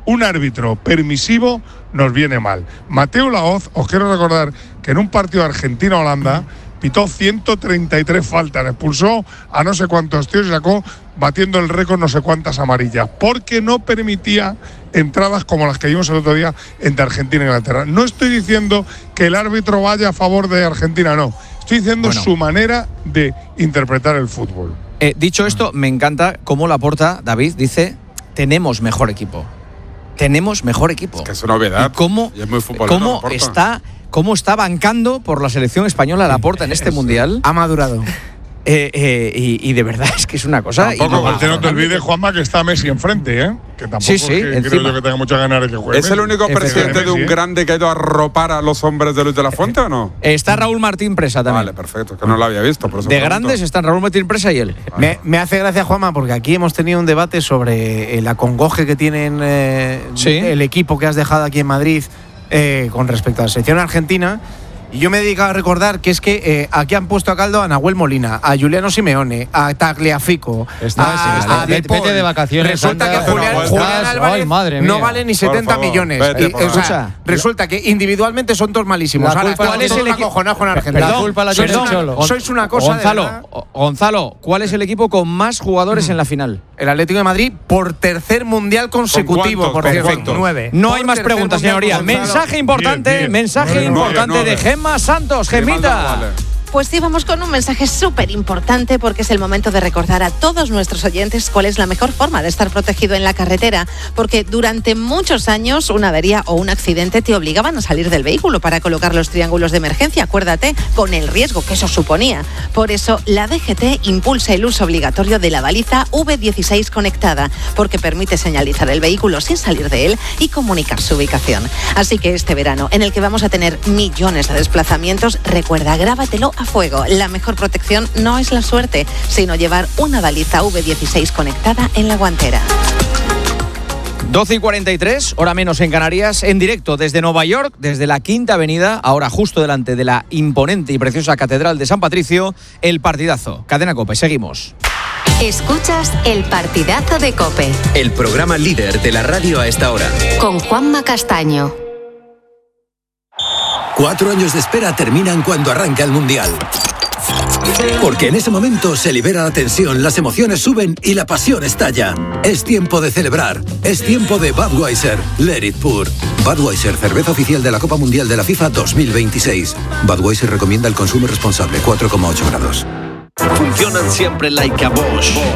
un árbitro permisivo nos viene mal. Mateo Laoz, os quiero recordar que en un partido Argentina-Holanda pitó 133 faltas, expulsó a no sé cuántos tíos y sacó batiendo el récord no sé cuántas amarillas, porque no permitía entradas como las que vimos el otro día entre Argentina e Inglaterra. No estoy diciendo que el árbitro vaya a favor de Argentina, no. Estoy diciendo su manera de interpretar el fútbol. Dicho esto, me encanta cómo Laporta, David, dice: tenemos mejor equipo. Tenemos mejor equipo. Es que es una novedad. ¿Y es muy futbolero, cómo está bancando por la selección española Laporta en este mundial? Ha madurado. Y de verdad es que es una cosa. Tampoco no te olvides, Juanma, que está Messi enfrente, que tampoco sí, creo yo que tenga muchas ganas de que juegue. ¿Es el único presidente de un grande que ha ido a arropar a los hombres de Luis de la Fuente o no? Está Raúl Martín Presa también. Vale, perfecto, que no lo había visto. Por eso de grandes están Raúl Martín Presa y él. Me hace gracia, Juanma, porque aquí hemos tenido un debate sobre el acongoje que tienen el equipo que has dejado aquí en Madrid con respecto a la selección argentina. Y yo me he dedicado a recordar que es que aquí han puesto a caldo a Nahuel Molina, a Juliano Simeone, a Tagliafico, a De Paul. Vete de vacaciones. Resulta que Julián Álvarez no vale ni 70 millones. Resulta que individualmente son todos malísimos. ¿Cuál es el equipo con Argentina? Sois una cosa Gonzalo, ¿cuál es el equipo con más jugadores en la final? El Atlético de Madrid por tercer mundial consecutivo, por cierto. 9. No hay más preguntas, señoría. Mensaje importante de Gemma Santos. Gemita. Pues sí, vamos con un mensaje súper importante porque es el momento de recordar a todos nuestros oyentes cuál es la mejor forma de estar protegido en la carretera, porque durante muchos años una avería o un accidente te obligaban a salir del vehículo para colocar los triángulos de emergencia, acuérdate, con el riesgo que eso suponía. Por eso la DGT impulsa el uso obligatorio de la baliza V16 conectada, porque permite señalizar el vehículo sin salir de él y comunicar su ubicación. Así que este verano, en el que vamos a tener millones de desplazamientos, recuerda, grábatelo a fuego. La mejor protección no es la suerte, sino llevar una baliza V16 conectada en la guantera. 12:43, hora menos en Canarias, en directo desde Nueva York, desde la Quinta Avenida, ahora justo delante de la imponente y preciosa Catedral de San Patricio, el partidazo. Cadena COPE, seguimos. Escuchas el partidazo de COPE. El programa líder de la radio a esta hora. Con Juanma Castaño. 4 años de espera terminan cuando arranca el Mundial. Porque en ese momento se libera la tensión, las emociones suben y la pasión estalla. Es tiempo de celebrar. Es tiempo de Budweiser. Let it pour. Budweiser, cerveza oficial de la Copa Mundial de la FIFA 2026. Budweiser recomienda el consumo responsable, 4,8 grados. Funcionan siempre like a Bosch.